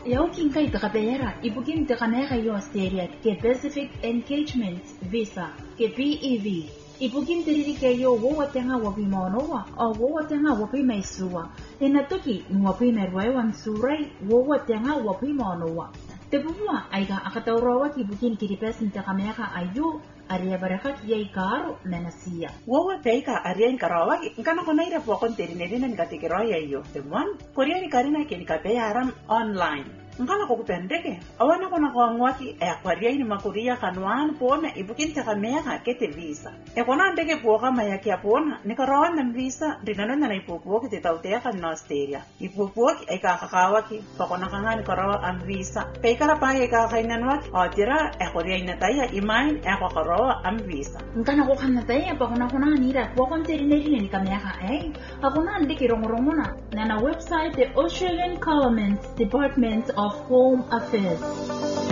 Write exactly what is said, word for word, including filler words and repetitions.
Yaukin kay takapera, ibugin takanera yo Australia ke Pacific Engagement Visa ke P E V. Ibugin tiriri ke yo wo watenga wapi maonoa o wo watenga wapi maisua. Enatoki wapi merwewan surai wo watenga wapi maonoa. Tebua aiga akataurawa ki bugin kiripesin takamera ayu aria barakat yai karo menasia. Wo peika aria inkarawa nkana konaira po konterinerina nikatikiro yayo. Temuan korea ni karina ke nikapea aram online. Ngala ko kupendeke awana kona ko ngwaki e akwaria ni makuria kanwan pona ibukin ta kamera kete visa e kona ndeke po kama yake apona nikarawa na visa dinano na ipopo kete tautea kan Australia ipopo e ka kakawaki pa kona kanga nikarawa am visa pe kala pa e ka kainanwa atira e koria ina taya imain e ko karawa am visa ngana ko kana taya pa kona kona nira po konterineri ni kamera e akona ndeke rongorongona na na website the Australian Government Department of Home Affairs.